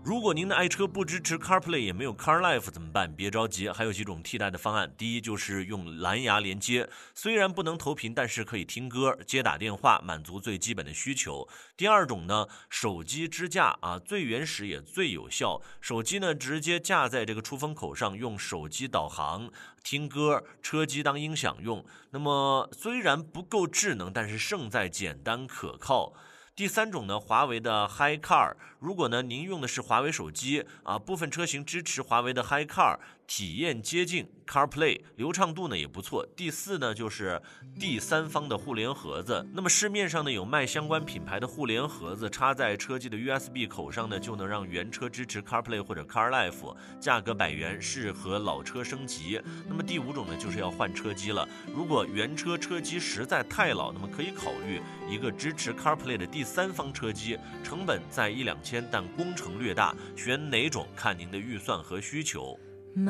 如果您的爱车不支持 CarPlay 也没有 CarLife 怎么办？别着急，还有几种替代的方案。第一就是用蓝牙连接，虽然不能投屏，但是可以听歌、接打电话，满足最基本的需求。第二种呢，手机支架啊，最原始也最有效。手机呢直接架在这个出风口上，用手机导航、听歌、车机当音响用。那么虽然不够智能，但是胜在简单可靠。第三种呢，华为的 HiCar， 如果呢您用的是华为手机啊，部分车型支持华为的 HiCar， 体验接近 CarPlay， 流畅度呢也不错。第四呢就是第三方的互联盒子，那么市面上呢有卖相关品牌的互联盒子，插在车机的 USB 口上呢，就能让原车支持 CarPlay 或者 CarLife， 价格100元，适合老车升级。那么第五种呢就是要换车机了，如果原车车机实在太老，那么可以考虑一个支持 CarPlay 的第三方车机，成本在1-2千，但工程略大，选哪种看您的预算和需求。